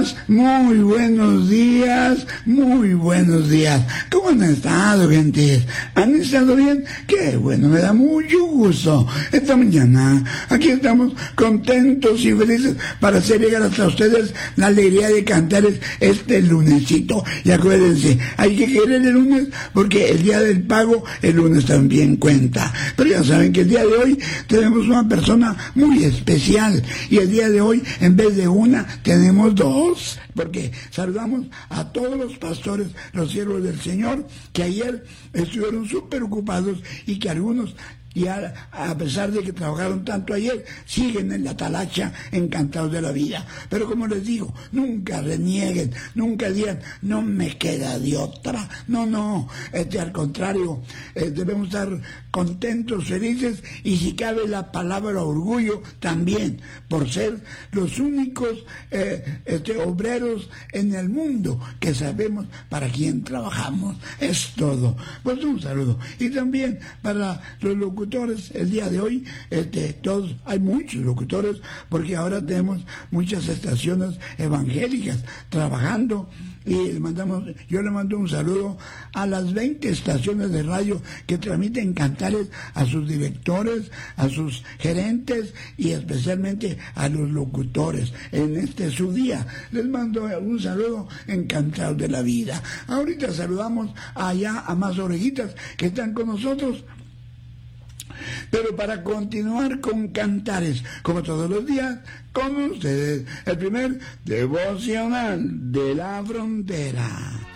Muy buenos días, muy buenos días. ¿Cómo han estado, gentes? ¿Han estado bien? Qué bueno, me da mucho gusto. Esta mañana aquí estamos contentos y felices para hacer llegar hasta ustedes la alegría de cantar este lunesito. Y acuérdense, hay que querer el lunes porque el día del pago, el lunes también cuenta. Pero ya saben que el día de hoy tenemos una persona muy especial. Y el día de hoy, en vez de una, tenemos dos. Porque saludamos a todos los pastores, los siervos del Señor, que ayer estuvieron súper ocupados y que algunos, y a pesar de que trabajaron tanto ayer, siguen en la talacha encantados de la vida. Pero como les digo, nunca renieguen, nunca digan, no me queda de otra. No, al contrario, debemos estar contentos, felices, y si cabe la palabra orgullo, también, por ser los únicos obreros en el mundo que sabemos para quién trabajamos. Es todo. Pues un saludo. Y también para los locutores, el día de hoy, todos, hay muchos locutores, porque ahora tenemos muchas estaciones evangélicas trabajando, y yo le mando un saludo a las 20 estaciones de radio que transmiten cantares, a sus directores, a sus gerentes y especialmente a los locutores en su día. Les mando un saludo encantado de la vida. Ahorita saludamos allá a más orejitas que están con nosotros. Pero para continuar con cantares, como todos los días, con ustedes, el primer devocional de la frontera.